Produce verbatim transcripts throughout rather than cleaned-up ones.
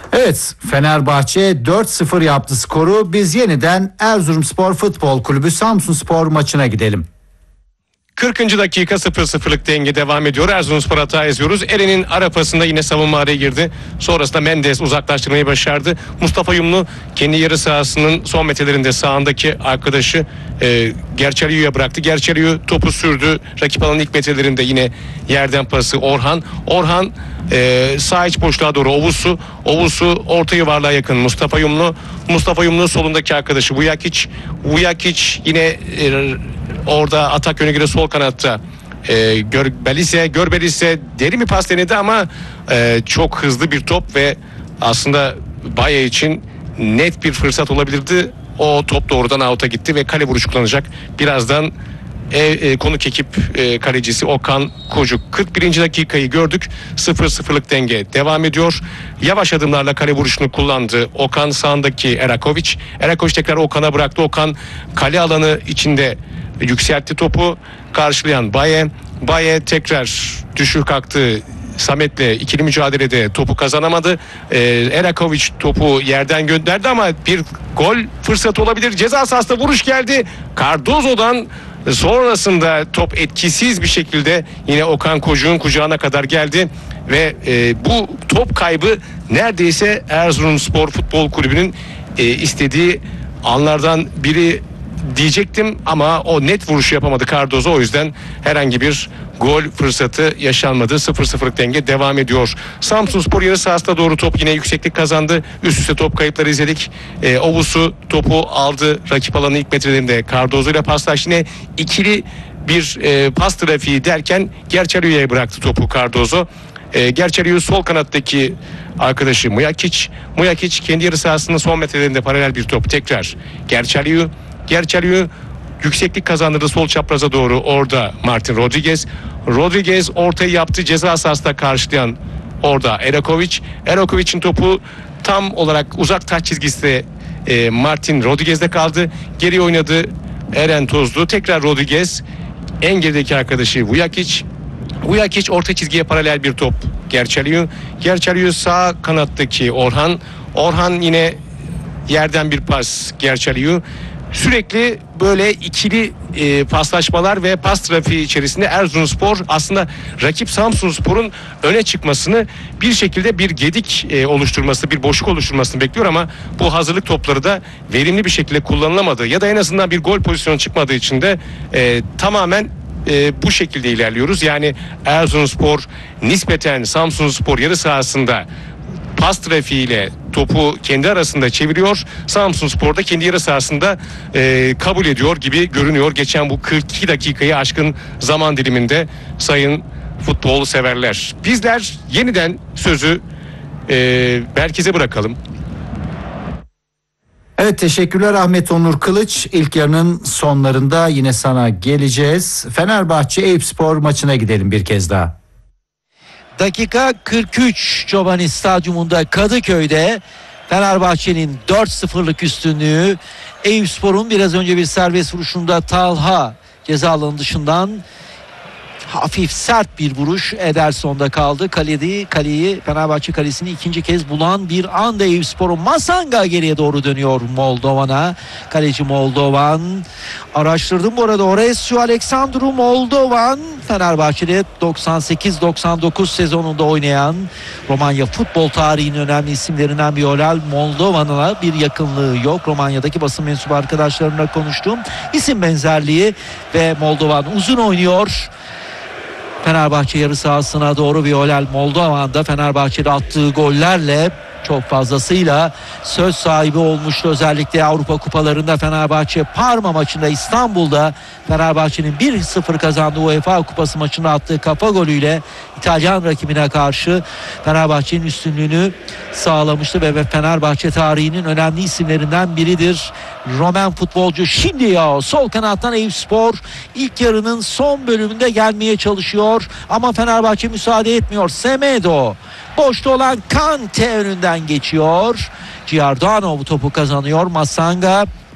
Evet, Fenerbahçe dört sıfır yaptı skoru. Biz yeniden Erzurumspor Futbol Kulübü Samsunspor maçına gidelim. kırkıncı dakika sıfır sıfırlık denge devam ediyor. Erzurumspor hata yazıyoruz. Eren'in ara pasında yine savunma araya girdi. Sonrasında Mendes uzaklaştırmayı başardı. Mustafa Yumlu kendi yarı sahasının son metrelerinde sağındaki arkadaşı e, Gerçeliyu'ya bıraktı. Gerçeliyu topu sürdü. Rakip alanın ilk metrelerinde yine yerden pası Orhan. Orhan e, sağ iç boşluğa doğru Ovusu. Ovusu orta yuvarlığa yakın Mustafa Yumlu. Mustafa Yumlu solundaki arkadaşı Vujakic. Vujakic yine e, orada atak yönü göre sol kanatta e, Görbelise Görbelise derin bir pas denedi ama e, çok hızlı bir top ve aslında Baye için net bir fırsat olabilirdi. O top doğrudan out'a gitti ve kale vuruşu kullanacak. Birazdan e, e, konuk ekip e, kalecisi Okan Kocuk. kırk birinci dakikayı gördük. sıfır sıfırlık denge devam ediyor. Yavaş adımlarla kale vuruşunu kullandı. Okan sağındaki Erakovic. Erakovic tekrar Okan'a bıraktı. Okan kale alanı içinde yükseltti topu. Karşılayan Baye. Baye tekrar düşür kalktı. Samet'le ikili mücadelede topu kazanamadı. Ee, Erakovic topu yerden gönderdi ama bir gol fırsatı olabilir. Ceza sahasına vuruş geldi. Cardozo'dan sonrasında top etkisiz bir şekilde yine Okan Kocuk'un kucağına kadar geldi ve e, bu top kaybı neredeyse Erzurumspor Futbol Kulübü'nün e, istediği anlardan biri diyecektim ama o net vuruşu yapamadı Cardozo, o yüzden herhangi bir gol fırsatı yaşanmadı. sıfır sıfırlık denge devam ediyor. Samsunspor yarı sahasına doğru top yine yükseklik kazandı. Üst üste top kayıpları izledik. Ee, Ovusu topu aldı. Rakip alanın ilk metrelerinde Cardozo ile paslaştı. Yine ikili bir e, pas trafiği derken Gerçeliyu'ya bıraktı topu Cardozo. E, Gerçeliyu sol kanattaki arkadaşı Mujakic. Mujakic kendi yarı sahasının son metrelerinde paralel bir top. Tekrar Gerçeliyu. Gerçeliyu yükseklik kazandırdı sol çapraza doğru, orada Martin Rodriguez. Rodriguez ortayı yaptı, ceza sahasında karşılayan orada Erakovic. Erakovic'in topu tam olarak uzak taç çizgisi e, Martin Rodriguez'de kaldı. Geri oynadı Eren Tozlu. Tekrar Rodriguez. En gerideki arkadaşı Vujakic. Vujakic orta çizgiye paralel bir top Gerçeliyu. Gerçeliyu sağ kanattaki Orhan. Orhan yine yerden bir pas Gerçeliyu. Sürekli böyle ikili e, paslaşmalar ve pas trafiği içerisinde Erzurumspor aslında rakip Samsunspor'un öne çıkmasını, bir şekilde bir gedik e, oluşturması, bir boşluk oluşturmasını bekliyor ama bu hazırlık topları da verimli bir şekilde kullanılamadı ya da en azından bir gol pozisyonu çıkmadığı için de e, tamamen e, bu şekilde ilerliyoruz. Yani Erzurumspor nispeten Samsunspor yarı sahasında pas trafiğiyle topu kendi arasında çeviriyor. Samsunspor da kendi yarı sahasında e, kabul ediyor gibi görünüyor. Geçen bu kırk iki dakikayı aşkın zaman diliminde sayın futbol severler. Bizler yeniden sözü e, merkeze bırakalım. Evet, teşekkürler Ahmet Onur Kılıç. İlk yarının sonlarında yine sana geleceğiz. Fenerbahçe Eyüpspor maçına gidelim bir kez daha. Dakika kırk üç, Giovanni Stadyumunda Kadıköy'de Fenerbahçe'nin dört sıfırlık üstünlüğü. Eyüpspor'un biraz önce bir serbest vuruşunda Talha ceza alanı dışından hafif sert bir vuruş Ederson'da kaldı. Kaledi, kaleyi Fenerbahçe kalesini ikinci kez bulan bir anda Eyüpspor'un Masanga geriye doğru dönüyor Moldovan'a. Kaleci Moldovan. Araştırdım bu arada. Oresio Alexandru Moldovan Fenerbahçe'de doksan sekiz doksan dokuz sezonunda oynayan, Romanya futbol tarihinin önemli isimlerinden bir Olal Moldovan'a bir yakınlığı yok. Romanya'daki basın mensubu arkadaşlarımla konuştum. İsim benzerliği ve Moldovan uzun oynuyor. Fenerbahçe yarı sahasına doğru Violel Moldovan'da Fenerbahçe'de attığı gollerle çok fazlasıyla söz sahibi olmuştu. Özellikle Avrupa kupalarında Fenerbahçe Parma maçında İstanbul'da Fenerbahçe'nin bir sıfır kazandığı UEFA Kupası maçında attığı kafa golüyle İtalyan rakibine karşı Fenerbahçe'nin üstünlüğünü sağlamıştı ve Fenerbahçe tarihinin önemli isimlerinden biridir. Romen futbolcu. Şimdi ya sol kanattan Eyüpspor ilk yarının son bölümünde gelmeye çalışıyor ama Fenerbahçe müsaade etmiyor. Semedo boşta olan Kante önünden geçiyor. Giordano bu topu kazanıyor. Masanga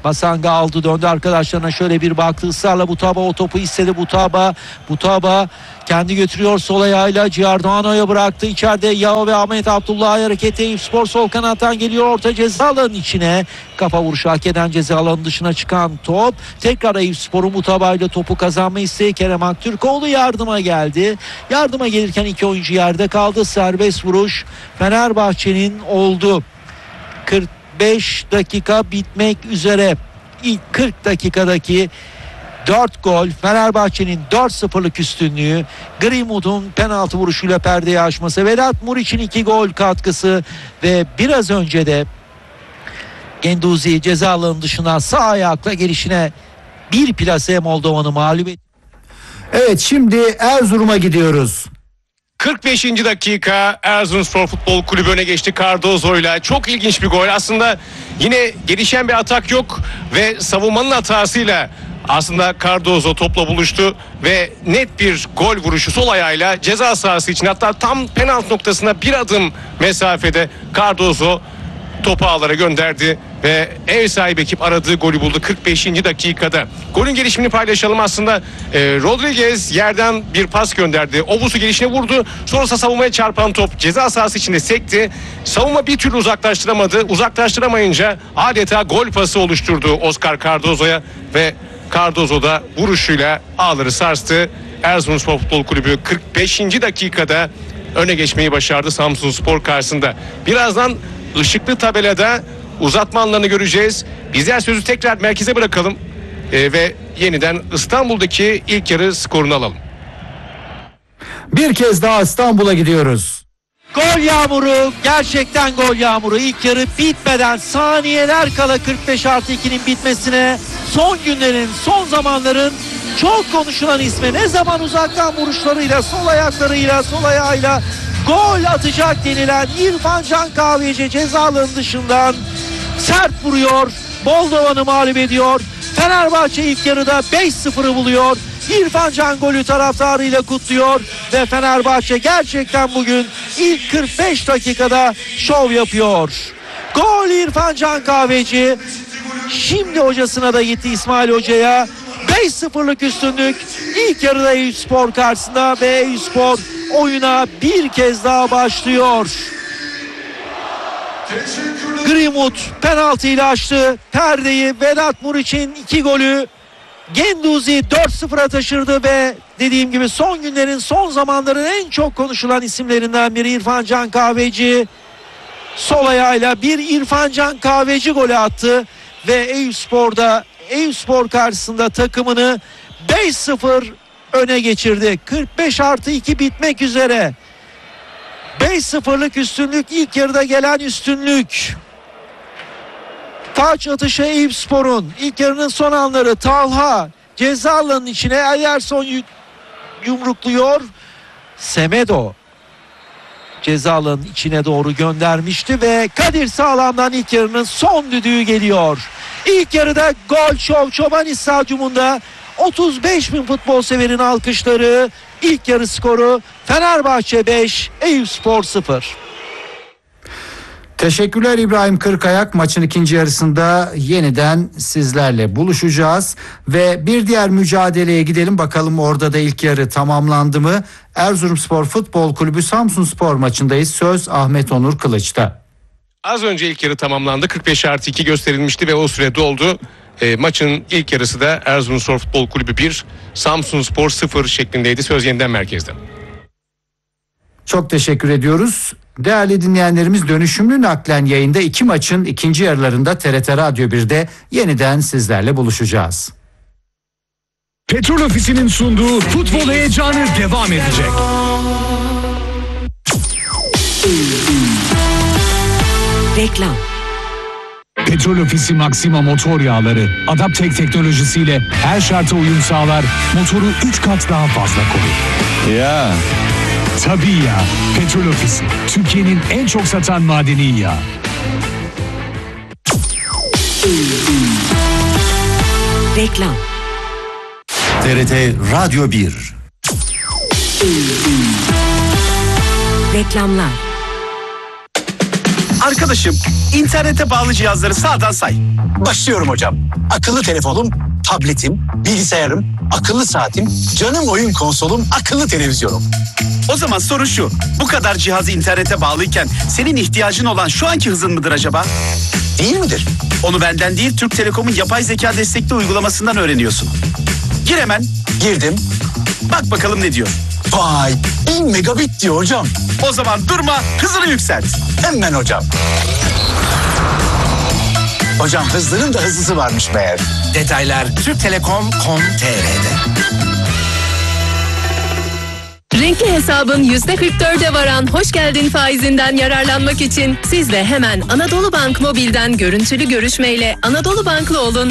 Masanga aldı, döndü arkadaşlarına, şöyle bir baktı, ısrarla Butaba o topu istedi. Butaba Butaba kendi götürüyor sol ayağıyla, Giordano'ya bıraktı. İçeride Yao ve Ahmet Abdullah hareketi. Eyüpspor sol kanattan geliyor, orta ceza alanının içine. Kafa vuruşu hak eden, ceza alanının dışına çıkan top. Tekrar Eyüpspor'un Butaba ile topu kazanma isteği. Kerem Aktürkoğlu yardıma geldi. Yardıma gelirken iki oyuncu yerde kaldı. Serbest vuruş Fenerbahçe'nin oldu. kırk beş dakika bitmek üzere. İlk kırk dakikadaki dört gol, Fenerbahçe'nin dört sıfırlık üstünlüğü, Greenwood'un penaltı vuruşuyla perdeyi aşması, Vedat Muriç'in iki gol katkısı ve biraz önce de Genduzi ceza alanının dışına sağ ayakla gelişine bir plase Moldova'nı mağlup etti. Evet, şimdi Erzurum'a gidiyoruz. kırk beşinci dakika Erzurumspor Futbol Kulübü öne geçti Cardozo'yla. Çok ilginç bir gol. Aslında yine gelişen bir atak yok ve savunmanın hatasıyla aslında Cardozo topla buluştu ve net bir gol vuruşu sol ayağıyla ceza sahası için, hatta tam penaltı noktasına bir adım mesafede Cardozo topu ağlara gönderdi ve ev sahibi ekip aradığı golü buldu kırk beşinci dakikada. Golün gelişimini paylaşalım aslında. E, Rodriguez yerden bir pas gönderdi. Ovusu gelişine vurdu. Sonrasında savunmaya çarpan top ceza sahası içinde sekti. Savunma bir türlü uzaklaştıramadı. Uzaklaştıramayınca adeta gol pası oluşturdu Oscar Cardozo'ya ve Cardozo da vuruşuyla ağları sarstı. Erzurumspor Futbol Kulübü kırk beşinci dakikada öne geçmeyi başardı Samsunspor karşısında. Birazdan ışıklı tabelada uzatma anlarını göreceğiz. Bizler sözü tekrar merkeze bırakalım ee, ve yeniden İstanbul'daki ilk yarı skorunu alalım. Bir kez daha İstanbul'a gidiyoruz. Gol yağmuru, gerçekten gol yağmuru. İlk yarı bitmeden saniyeler kala kırk beş artı ikinin bitmesine, son günlerin, son zamanların çok konuşulan ismi, ne zaman uzaktan vuruşlarıyla, sol ayaklarıyla, sol ayağıyla gol atacak denilen İrfan Can Kahveci ceza alanının dışından sert vuruyor. Moldova'nı mağlup ediyor. Fenerbahçe ilk yarıda beş sıfırı buluyor. İrfan Can golü taraftarıyla kutluyor ve Fenerbahçe gerçekten bugün ilk kırk beş dakikada şov yapıyor. Gol İrfan Can Kahveci. Şimdi hocasına da gitti, İsmail Hoca'ya. beş sıfırlık üstünlük ilk yarıda Eyüpspor karşısında ve Eyüpspor oyuna bir kez daha başlıyor. Greenwood penaltıyla açtı perdeyi. Vedat Muriç'in iki golü Genduzi dört sıfıra taşırdı ve dediğim gibi son günlerin, son zamanların en çok konuşulan isimlerinden biri İrfan Can Kahveci. Sol ayağıyla bir İrfan Can Kahveci golü attı ve Eyüpspor'da Eyüpspor karşısında takımını beş sıfır öne geçirdi. kırk beş artı iki bitmek üzere. beş sıfırlık üstünlük, ilk yarıda gelen üstünlük. Taç atışı Eyüpspor'un. İlk yarının son anları. Talha ceza alanının içine Ederson yumrukluyor. Semedo ceza alanının içine doğru göndermişti ve Kadir Sağlam'dan ilk yarının son düdüğü geliyor. İlk yarıda gol şov Çoban Stadyumunda otuz beş bin futbol severin alkışları. İlk yarı skoru Fenerbahçe beş, Eyüpspor sıfır. Teşekkürler İbrahim Kırkayak. Maçın ikinci yarısında yeniden sizlerle buluşacağız ve bir diğer mücadeleye gidelim. Bakalım orada da ilk yarı tamamlandı mı? Erzurumspor Futbol Kulübü Samsunspor maçındayız. Söz Ahmet Onur Kılıç'ta. Az önce ilk yarı tamamlandı. kırk beş artı iki gösterilmişti ve o süre doldu. E, maçın ilk yarısı da Erzurumspor Futbol Kulübü bir, Samsunspor sıfır şeklindeydi. Söz yeniden merkezde. Çok teşekkür ediyoruz. Değerli dinleyenlerimiz, dönüşümlü naklen yayında iki maçın ikinci yarılarında T R T Radyo bir'de yeniden sizlerle buluşacağız. Petrol Ofisi'nin sunduğu futbol heyecanı devam edecek. Reklam. Petrol Ofisi Maxima motor yağları Adaptek teknolojisiyle her şarta uyum sağlar, motoru üç kat daha fazla korur. Ya. Tabii ya. Petrol Ofisi, Türkiye'nin en çok satan madeni yağı. Reklam. T R T Radyo bir. Reklamlar. Arkadaşım, internete bağlı cihazları sağdan say. Başlıyorum hocam. Akıllı telefonum, tabletim, bilgisayarım, akıllı saatim, canım oyun konsolum, akıllı televizyonum. O zaman soru şu. Bu kadar cihazı internete bağlıyken senin ihtiyacın olan şu anki hızın mıdır acaba? Değil midir? Onu benden değil, Türk Telekom'un yapay zeka destekli uygulamasından öğreniyorsun. Gir hemen. Girdim. Bak bakalım ne diyor. Vay, bin megabit diyor hocam. O zaman durma, hızını yükselt. Hemen hocam. Hocam hızlının da hızlısı varmış meğer. Detaylar türk telekom nokta com nokta tr'de. Renkli hesabın yüzde kırk dörde varan hoş geldin faizinden yararlanmak için siz de hemen Anadolu Bank Mobil'den görüntülü görüşmeyle Anadolu Banklı olun.